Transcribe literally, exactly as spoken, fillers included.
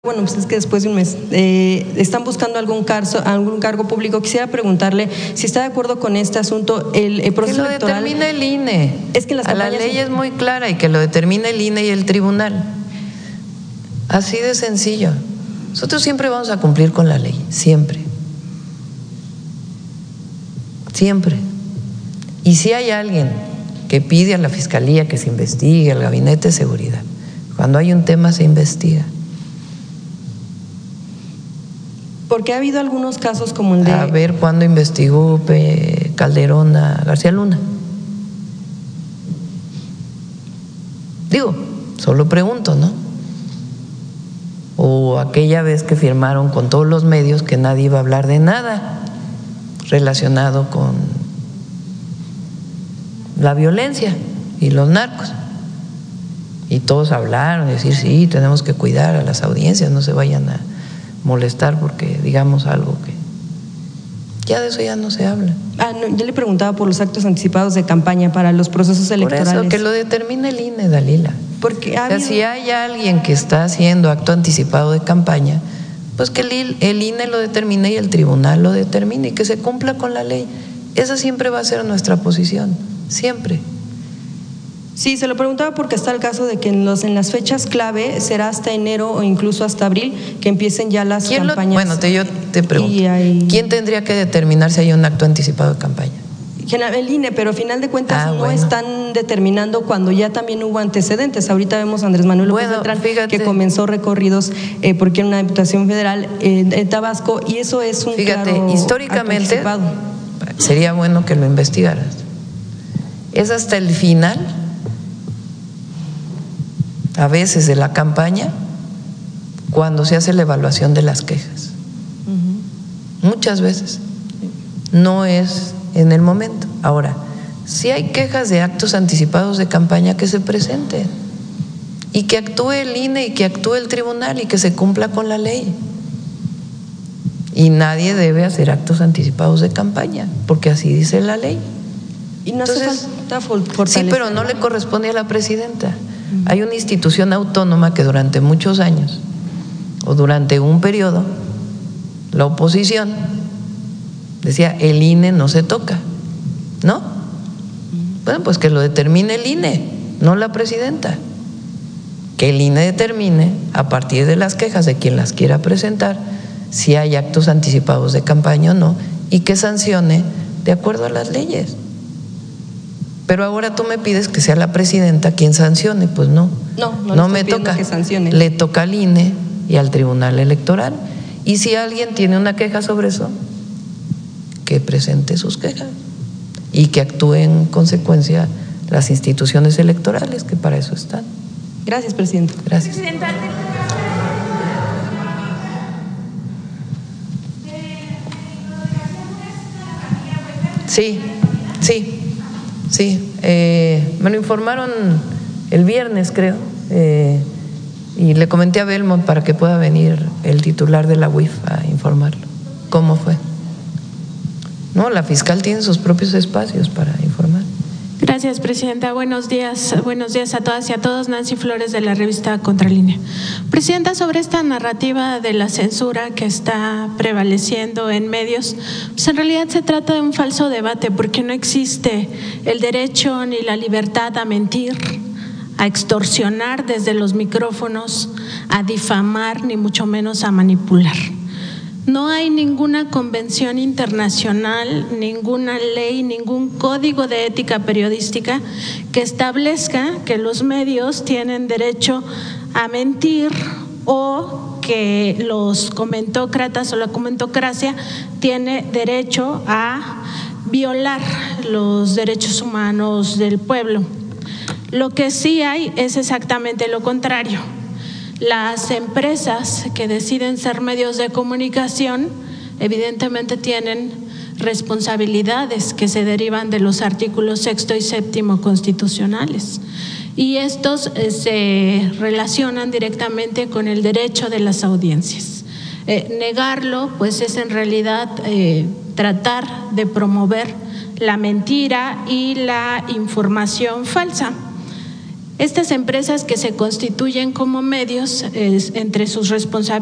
Bueno, pues es que después de un mes eh, están buscando algún, cargo, algún cargo público. Quisiera preguntarle si está de acuerdo con este asunto. El, el proceso que lo electoral determine el I N E. Es que las a la ley es muy clara y que lo determine el I N E y el tribunal. Así de sencillo. Nosotros siempre vamos a cumplir con la ley, siempre. Siempre. Y si hay alguien que pide a la Fiscalía que se investigue, al Gabinete de Seguridad, cuando hay un tema se investiga. Porque ha habido algunos casos como el de… A ver cuándo investigó Calderón a García Luna. Digo, solo pregunto, ¿no? O aquella vez que firmaron con todos los medios que nadie iba a hablar de nada relacionado con la violencia y los narcos. Y todos hablaron, decir, sí, tenemos que cuidar a las audiencias, no se vayan a molestar porque digamos algo que ya de eso ya no se habla. Ah, no, yo le preguntaba por los actos anticipados de campaña para los procesos electorales. Por eso, que lo determine el I N E, Dalila. Porque o sea, habido... si hay alguien que está haciendo acto anticipado de campaña, pues que el, el I N E lo determine y el tribunal lo determine y que se cumpla con la ley. Esa siempre va a ser nuestra posición, siempre. Sí, se lo preguntaba porque está el caso de que en, los, en las fechas clave será hasta enero o incluso hasta abril que empiecen ya las ¿Quién campañas. Lo, bueno, te, yo te pregunto, hay... ¿quién tendría que determinar si hay un acto anticipado de campaña? El I N E, pero a final de cuentas ah, no bueno. están determinando cuando ya también hubo antecedentes. Ahorita vemos a Andrés Manuel López bueno, Beltrán fíjate, que comenzó recorridos eh, porque era una diputación federal eh, en Tabasco y eso es un fíjate, claro históricamente acto anticipado. Sería bueno que lo investigaras. Es hasta el final, a veces de la campaña, cuando se hace la evaluación de las quejas. Uh-huh. Muchas veces. No es en el momento. Ahora, si hay quejas de actos anticipados de campaña, que se presenten y que actúe el I N E y que actúe el tribunal y que se cumpla con la ley. Y nadie debe hacer actos anticipados de campaña, porque así dice la ley. Y no Entonces, hace falta sí, pero no le corresponde a la presidenta. Uh-huh. Hay una institución autónoma que durante muchos años o durante un periodo la oposición decía el I N E no se toca, ¿no? Uh-huh. Bueno, pues que lo determine el I N E, no la presidenta. Que el I N E determine a partir de las quejas de quien las quiera presentar si hay actos anticipados de campaña o no y que sancione de acuerdo a las leyes. Pero ahora tú me pides que sea la presidenta quien sancione, pues no. No, no, no me toca. Que sancione. Le toca al I N E y al Tribunal Electoral. Y si alguien tiene una queja sobre eso, que presente sus quejas y que actúe en consecuencia las instituciones electorales, que para eso están. Gracias, presidenta. Gracias. Presidenta. Sí, sí. Sí, eh, me lo informaron el viernes, creo, eh, y le comenté a Belmont para que pueda venir el titular de la U I F a informarlo. ¿Cómo fue? No, la fiscal tiene sus propios espacios para informar. Gracias, presidenta. Buenos días, buenos días a todas y a todos. Nancy Flores, de la revista Contralínea. Presidenta, sobre esta narrativa de la censura que está prevaleciendo en medios, pues en realidad se trata de un falso debate, porque no existe el derecho ni la libertad a mentir, a extorsionar desde los micrófonos, a difamar, ni mucho menos a manipular. No hay ninguna convención internacional, ninguna ley, ningún código de ética periodística que establezca que los medios tienen derecho a mentir o que los comentócratas o la comentocracia tiene derecho a violar los derechos humanos del pueblo. Lo que sí hay es exactamente lo contrario. Las empresas que deciden ser medios de comunicación evidentemente tienen responsabilidades que se derivan de los artículos sexto y séptimo constitucionales y estos se relacionan directamente con el derecho de las audiencias. Eh, negarlo pues es en realidad eh, tratar de promover la mentira y la información falsa. Estas empresas que se constituyen como medios, eh, entre sus responsabilidades,